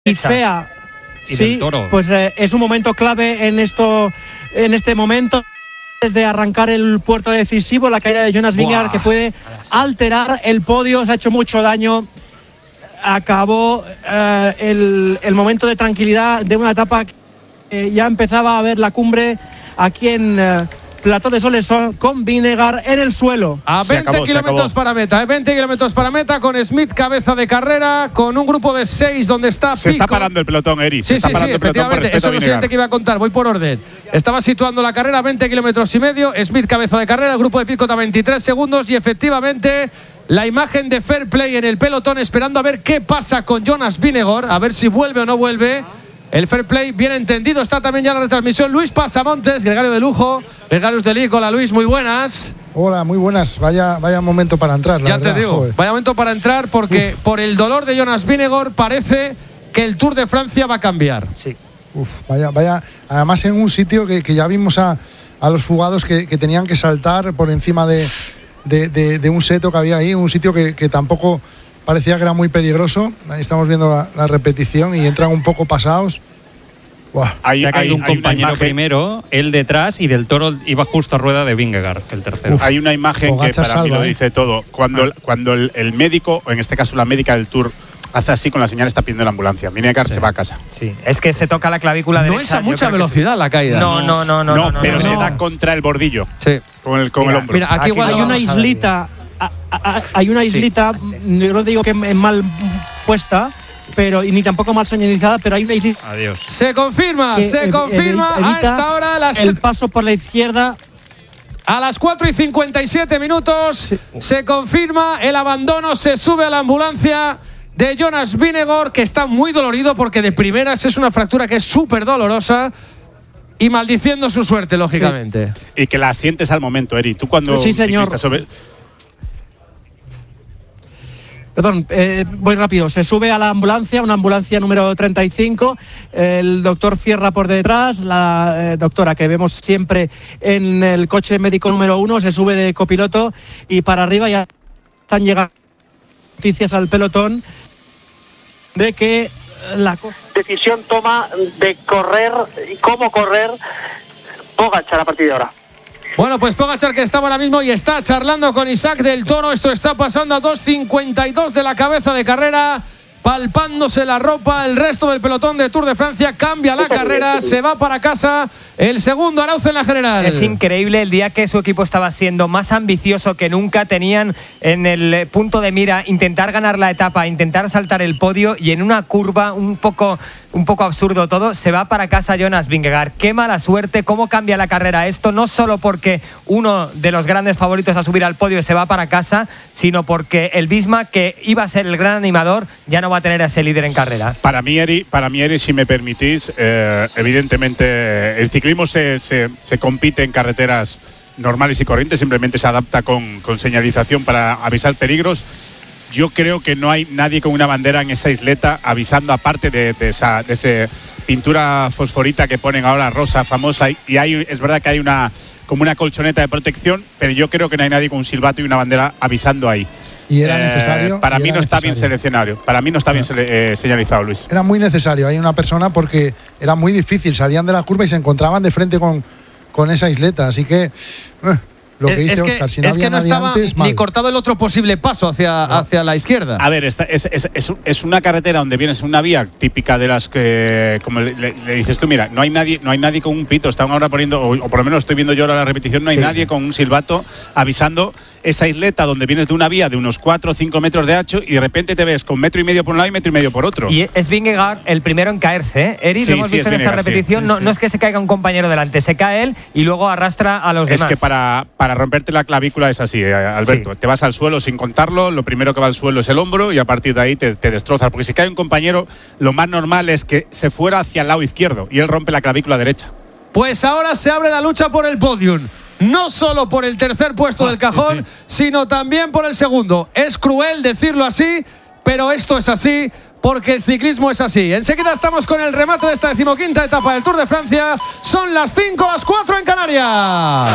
y fea. Y sí, del Toro. pues es un momento clave en este momento. Desde arrancar el puerto decisivo, la caída de Jonas Vingegaard, que puede alterar el podio, se ha hecho mucho daño. Acabó el momento de tranquilidad de una etapa que ya empezaba a ver la cumbre aquí en Plató de Solesol, con Vingegaard en el suelo. A 20 kilómetros para meta, 20 kilómetros para meta, con Smith cabeza de carrera, con un grupo de 6 donde está Se Pico. está parando el pelotón, Eri. Sí, efectivamente. Eso es lo siguiente que iba a contar. Voy por orden. Estaba situando la carrera, 20 kilómetros y medio. Smith cabeza de carrera, el grupo de Picot a 23 segundos. Y efectivamente, la imagen de Fair Play en el pelotón, esperando a ver qué pasa con Jonas Vingegaard, a ver si vuelve o no vuelve. El Fair Play, bien entendido, está también ya la retransmisión. Luis Pasamontes, gregario de lujo, gregarios de Lic. Hola Luis, muy buenas. Hola, muy buenas. Vaya momento para entrar. Ya te digo, vaya momento para entrar porque por el dolor de Jonas Vingegaard parece que el Tour de Francia va a cambiar. Sí. Vaya. Además en un sitio que ya vimos a los fugados que tenían que saltar por encima de un seto que había ahí, un sitio que tampoco parecía que era muy peligroso. Ahí estamos viendo la repetición y entran un poco pasados. Se ha caído un compañero primero, él detrás, y del Toro iba justo a rueda de Vingegaard, el tercero. Hay una imagen que para mí lo dice todo. Cuando el médico, o en este caso la médica del Tour, hace así con la señal, está pidiendo la ambulancia. Vingegaard se va a casa. Sí, es que se toca la clavícula derecha. No es a mucha velocidad la caída. No, pero se da contra el bordillo. Sí. Con el hombro. Mira, aquí igual hay una islita. Hay una islita, yo no digo que es mal puesta, pero ni tampoco mal señalizada, pero hay una islita. Adiós. Se confirma a esta hora el paso por la izquierda. A las 4:57 minutos se confirma el abandono, se sube a la ambulancia de Jonas Vingegaard, que está muy dolorido porque de primeras es una fractura que es súper dolorosa y maldiciendo su suerte, lógicamente. Sí. Y que la sientes al momento, Eri. Tú cuando… Sí, señor. Perdón, voy rápido. Se sube a la ambulancia, una ambulancia número 35. El doctor cierra por detrás. La doctora que vemos siempre en el coche médico número 1 se sube de copiloto y para arriba ya están llegando noticias al pelotón de que la decisión toma de correr y cómo correr Pogačar a partir de ahora. Bueno, pues Pogačar, que estaba ahora mismo y está charlando con Isaac del Toro. Esto está pasando a 2:52 de la cabeza de carrera, palpándose la ropa. El resto del pelotón de Tour de Francia cambia la carrera, se va para casa el segundo Arauzo en la general. Es increíble, el día que su equipo estaba siendo más ambicioso que nunca, tenían en el punto de mira intentar ganar la etapa, intentar saltar el podio, y en una curva un poco absurdo todo, se va para casa Jonas Vingegaard. Qué mala suerte, cómo cambia la carrera esto, no solo porque uno de los grandes favoritos a subir al podio se va para casa, sino porque el Visma, que iba a ser el gran animador, ya no va a tener a ese líder en carrera. Para mí, Eri, si me permitís, evidentemente el ciclismo se compite en carreteras normales y corrientes, simplemente se adapta con señalización para avisar peligros. Yo creo que no hay nadie con una bandera en esa isleta avisando, aparte de esa pintura fosforita que ponen ahora, rosa, famosa, y es verdad que hay como una colchoneta de protección, pero yo creo que no hay nadie con un silbato y una bandera avisando ahí. Y era necesario. Para mí no está bien seleccionado. Para mí no está bien señalizado, Luis. Era muy necesario. Hay una persona porque era muy difícil. Salían de la curva y se encontraban de frente con esa isleta. Así que lo que dice Óscar, si no había no nadie estaba antes, ni cortado el otro posible paso hacia la izquierda. A ver, es una carretera donde vienes en una vía típica de las que, como le dices tú, mira, no hay nadie con un pito. Están ahora poniendo, o por lo menos estoy viendo yo ahora la repetición, no hay nadie con un silbato avisando esa isleta donde vienes de una vía de unos 4 o 5 metros de ancho y de repente te ves con 1,5 metros por un lado y 1,5 metros por otro. Y es Vingegaard el primero en caerse, ¿eh? Eri, lo hemos visto en esta repetición. No es que se caiga un compañero delante, se cae él y luego arrastra a los demás. Es que para romperte la clavícula es así, Alberto. Sí. Te vas al suelo sin contarlo, lo primero que va al suelo es el hombro y a partir de ahí te destrozas. Porque si cae un compañero, lo más normal es que se fuera hacia el lado izquierdo y él rompe la clavícula derecha. Pues ahora se abre la lucha por el podium. No solo por el tercer puesto del cajón, sino también por el segundo. Es cruel decirlo así, pero esto es así porque el ciclismo es así. Enseguida estamos con el remate de esta 15ª etapa del Tour de Francia. Son las 5, las 4 en Canarias.